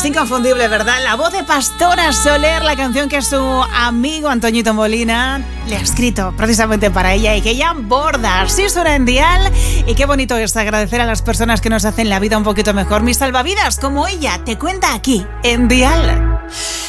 inconfundible, ¿verdad? La voz de Pastora Soler, la canción que su amigo Antoñito Molina le ha escrito precisamente para ella y que ella borda. Así suena en Dial. Y qué bonito es agradecer a las personas que nos hacen la vida un poquito mejor. Mis salvavidas, como ella, te cuenta aquí en Dial.